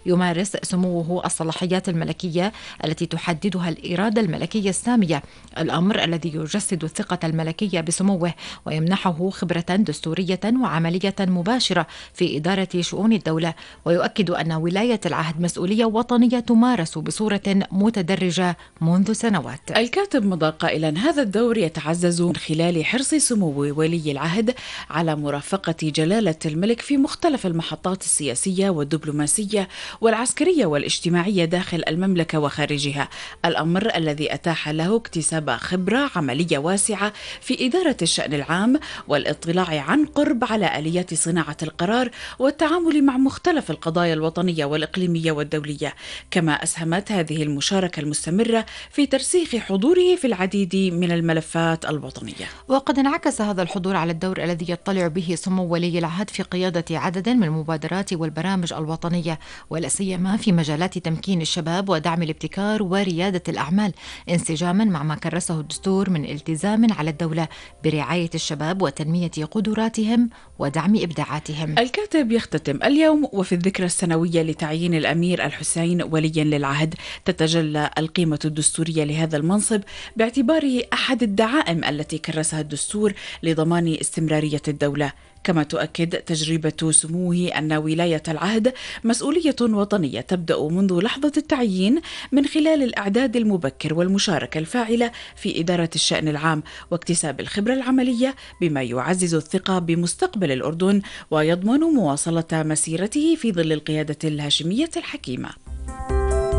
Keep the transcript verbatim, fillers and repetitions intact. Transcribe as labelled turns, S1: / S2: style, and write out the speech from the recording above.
S1: يمارس سموه الصلاحيات الملكية التي تحددها الإرادة الملكية السامية، الأمر الذي يجسد الثقة الملكية بسموه ويمنحه خبرة دستورية وعملية مباشرة في إدارة شؤون الدولة، ويؤكد أن ولاية العهد مسؤولية وطنية تمارس بصورة متدرجة منذ سنوات.
S2: الكاتب مضى قائلا: هذا الدور يتعزز من خلال حرص سمو ولي العهد على مرافقة جلالة الملك في مختلف المحطات السياسية والدبلوماسية والعسكرية والاجتماعية داخل المملكة وخارجها، الأمر الذي أتاح له اكتساب خبرة عملية واسعة في إدارة الشأن العام والاطلاع عن قرب على آليات صناعة القرار والتعامل مع مختلف القضايا الوطنية والإقليمية والدولية. كما أسهمت هذه المشاركة المستمرة في ترسيخ حضوره في العديد من الملفات الوطنية.
S1: وقد انعكس هذا الحضور على الدور الذي يطلع به سمو ولي العهد في قيادة عدد من المبادرات والبرامج الوطنية، ولا سيما في مجالات تمكين الشباب ودعم الابتكار وريادة الأعمال، انسجاما مع ما كرسه الدستور من التزام على الدولة برعاية الشباب وتنمية قدراتهم ودعم إبداعاتهم.
S2: الكاتب يختتم: اليوم وفي الذكرى السنوية لتعيين الأمير الحسين وليا للعهد تتجلى القيمة الدستورية لهذا المنصب باعتباره أحد الدعائم التي كرسها الدستور لضمان استمرارية الدولة. كما تؤكد تجربة سموه أن ولاية العهد مسؤولية وطنية تبدأ منذ لحظة التعيين من خلال الإعداد المبكر والمشاركة الفاعلة في إدارة الشأن العام واكتساب الخبرة العملية، بما يعزز الثقة بمستقبل الأردن ويضمن مواصلة مسيرته في ظل القيادة الهاشمية الحكيمة.